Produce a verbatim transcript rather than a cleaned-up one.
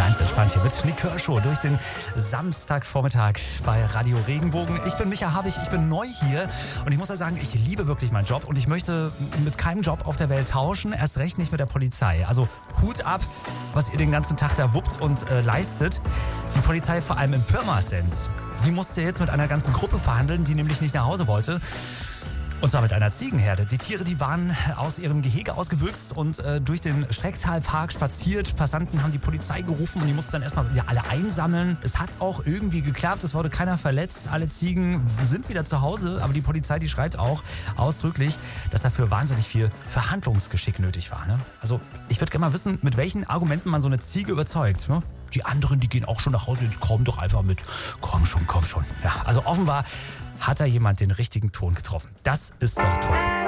Ganz entspannt hier mit Likör-Show durch den Samstagvormittag bei Radio Regenbogen. Ich bin Micha Havig, ich bin neu hier und ich muss ja sagen, ich liebe wirklich meinen Job und ich möchte mit keinem Job auf der Welt tauschen, erst recht nicht mit der Polizei. Also Hut ab, was ihr den ganzen Tag da wuppt und äh, leistet. Die Polizei vor allem in Pirmasens, die musste jetzt mit einer ganzen Gruppe verhandeln, die nämlich nicht nach Hause wollte. Und zwar mit einer Ziegenherde. Die Tiere, die waren aus ihrem Gehege ausgebüxt und äh, durch den Strecktalpark spaziert. Passanten haben die Polizei gerufen und die mussten dann erstmal wieder alle einsammeln. Es hat auch irgendwie geklappt, es wurde keiner verletzt. Alle Ziegen sind wieder zu Hause, aber die Polizei, die schreibt auch ausdrücklich, dass dafür wahnsinnig viel Verhandlungsgeschick nötig war. Ne? Also ich würde gerne mal wissen, mit welchen Argumenten man so eine Ziege überzeugt. Ne? Die anderen, die gehen auch schon nach Hause, jetzt komm doch einfach mit. Komm schon, komm schon. Ja, also offenbar hat da jemand den richtigen Ton getroffen. Das ist doch toll.